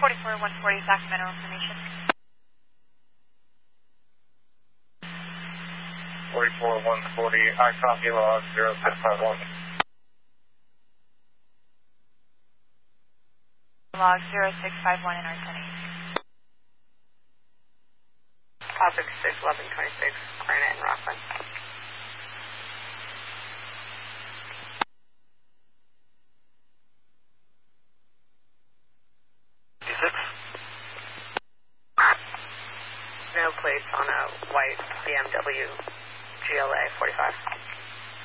44-140 Sacramento information. 44-140, I copy log 0651. Log 0651 in our setting. Topic 61126, Granite and Rockland. No plates on a white BMW GLA 45.